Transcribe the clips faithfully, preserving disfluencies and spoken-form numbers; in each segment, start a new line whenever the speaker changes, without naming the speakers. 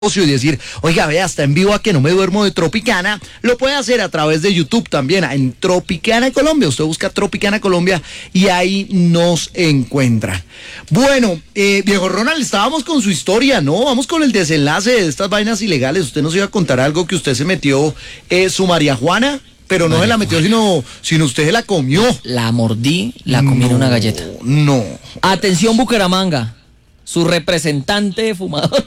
y decir, oiga, vea, está en vivo a que no me duermo de Tropicana, lo puede hacer a través de YouTube también, en Tropicana Colombia. Usted busca Tropicana Colombia y ahí nos encuentra. Bueno, eh, viejo Ronald, estábamos con su historia, ¿no? Vamos con el desenlace de estas vainas ilegales. Usted nos iba a contar algo que usted se metió, eh, su marihuana, pero no se la metió, sino, sino usted se la comió.
La mordí, la comí no, en una galleta.
No.
Atención, Bucaramanga. Su representante fumador.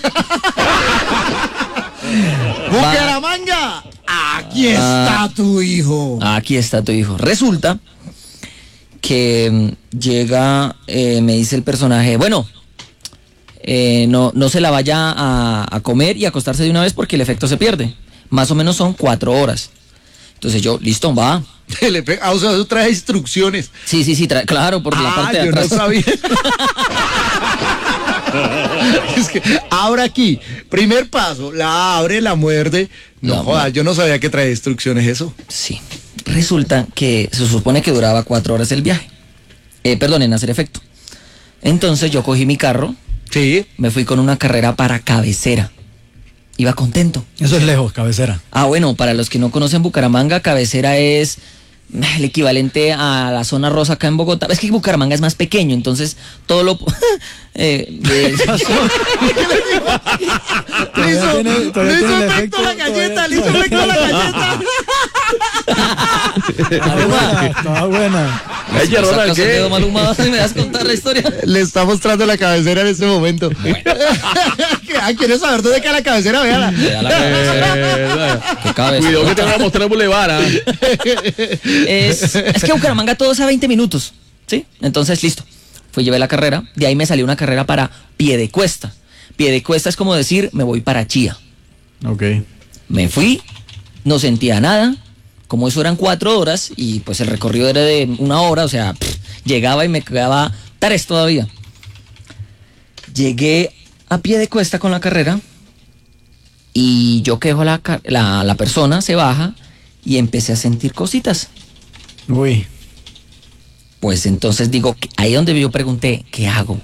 Bucaramanga, aquí está ah, tu hijo.
Aquí está tu hijo. Resulta que llega, eh, me dice el personaje, bueno, eh, no, no se la vaya a, a comer y acostarse de una vez porque el efecto se pierde. Más o menos son cuatro horas. Entonces yo, listo, va.
Le pe- ah, o sea, eso trae instrucciones.
Sí, sí, sí, trae, claro, por ah, la parte de
yo
atrás.
No sabía. Es que abre aquí, primer paso, la abre, la muerde. No, no jodas, yo no sabía que trae instrucciones eso.
Sí. Resulta que se supone que duraba cuatro horas el viaje. Eh, perdón, en hacer efecto. Entonces yo cogí mi carro.
Sí.
Me fui con una carrera para Cabecera. Iba contento.
Eso es lejos, Cabecera.
Ah, bueno, para los que no conocen Bucaramanga, Cabecera es el equivalente a la zona rosa acá en Bogotá. Es que Bucaramanga es más pequeño, entonces todo lo... eh, eh,
le hizo, tiene, le hizo efecto la galleta, le hizo efecto la galleta.
Estaba buena.
Ella, Ronald, ¿qué? ¿Me das contar la historia?
Le está mostrando la Cabecera en este momento. Bueno. ¿Quieres saber dónde queda la Cabecera? Véala.
¿Qué cabeza?
Cuidado que te van a mostrar el bulevar. ¿eh?
Es, es que Bucaramanga todo es a veinte minutos, ¿sí? Entonces, listo. Fui, llevé la carrera. De ahí me salió una carrera para Piedecuesta. Piedecuesta es como decir, me voy para Chía.
Ok.
Me fui, no sentía nada. Como eso eran cuatro horas y pues el recorrido era de una hora, o sea, pff, llegaba y me quedaba tres todavía. Llegué a Piedecuesta con la carrera y yo quejo la, la, la persona, se baja y empecé a sentir cositas.
Uy.
Pues entonces digo, ahí donde yo pregunté, ¿qué hago?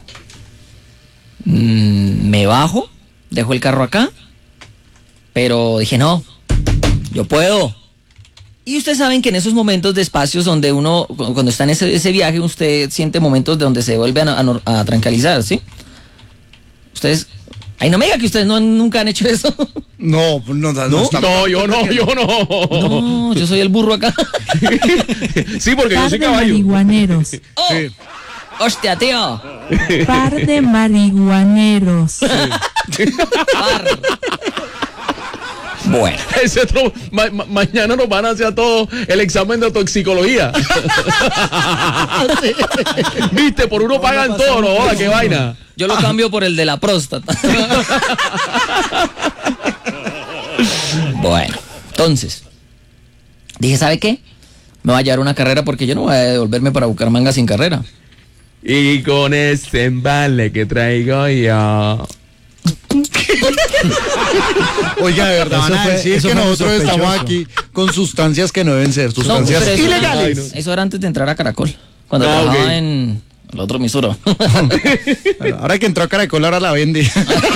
Mm, me bajo, dejo el carro acá, pero dije, no, yo puedo. Y ustedes saben que en esos momentos de espacios donde uno, cuando está en ese, ese viaje, usted siente momentos de donde se vuelve a, a, a tranquilizar, ¿sí? Ustedes, ay, no me diga que ustedes no, nunca han hecho eso.
No, no, no,
no, no yo no, yo no.
No, yo soy el burro acá.
Sí, porque
Par
yo soy
de
caballo.
marihuaneros.
Oh, sí. Hostia, tío.
Par de marihuaneros. Sí.
Par. Bueno.
Ese otro, ma, ma, mañana nos van a hacer a todos el examen de toxicología. Sí. Viste, por uno no, pagan no todo, no, ¿qué vaina?
Yo lo cambio por el de la próstata. Bueno, entonces, dije, ¿sabe qué? Me voy a llevar una carrera porque yo no voy a devolverme para Bucaramanga sin carrera.
Y con este embale que traigo yo...
Oiga, de verdad, van a decir que nosotros estamos aquí con sustancias que no deben ser, sustancias
no, eso,
ilegales.
Eso, eso era antes de entrar a Caracol, cuando ah, trabajaba okay. en el otro emisora.
Ahora que entró a Caracol, ahora la vende.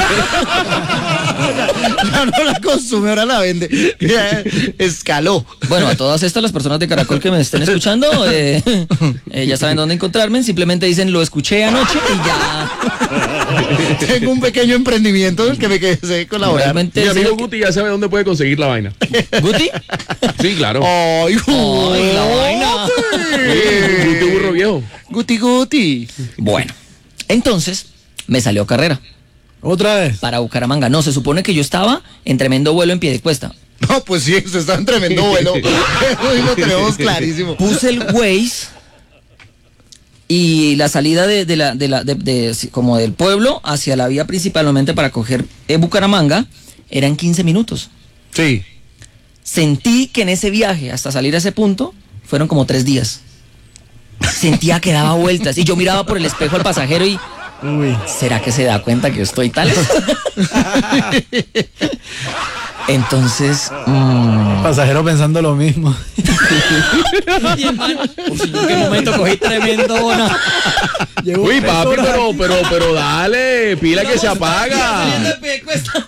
Ya no la consume, ahora la vende. Ya escaló.
Bueno, a todas estas las personas de Caracol que me estén escuchando, eh, eh, ya saben dónde encontrarme. Simplemente dicen, lo escuché anoche y ya.
Tengo un pequeño emprendimiento del que me quedé colaborar.
Mi amigo Guti ya sabe dónde puede conseguir la vaina.
¿Guti?
Sí, claro.
¡Ay,
Ay la vaina!
Guti burro viejo.
Guti Guti.
Bueno, entonces me salió carrera.
¿Otra vez?
Para Bucaramanga. No, se supone que yo estaba en tremendo vuelo en Piedecuesta.
No, pues sí, usted está en tremendo vuelo. Hoy lo tenemos clarísimo.
Puse el Waze y la salida de, de la, de la, de, de, de, como del pueblo hacia la vía principalmente para coger eh, Bucaramanga eran quince minutos.
Sí.
Sentí que en ese viaje hasta salir a ese punto fueron como tres días. Sentía que daba vueltas y yo miraba por el espejo al pasajero y uy, ¿será que se da cuenta que estoy tal? Entonces, mmm...
pasajero pensando lo mismo.
Y hermano, pues, ¿en qué momento cogí tremendo bono?
Uy, papi, pero, pero, pero dale, pila que se apaga.